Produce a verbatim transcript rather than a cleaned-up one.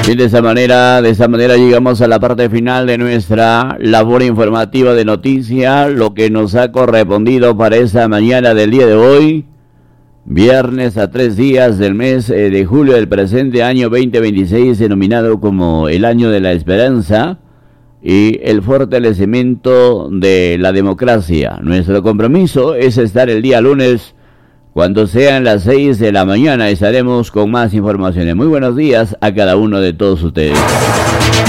Y de esa manera, de esa manera llegamos a la parte final de nuestra labor informativa de noticia, lo que nos ha correspondido para esta mañana del día de hoy, viernes a tres días del mes eh, de julio del presente año veinte veintiséis, denominado como el año de la esperanza y el fortalecimiento de la democracia. Nuestro compromiso es estar el día lunes, cuando sean las seis de la mañana, estaremos con más informaciones. Muy buenos días a cada uno de todos ustedes.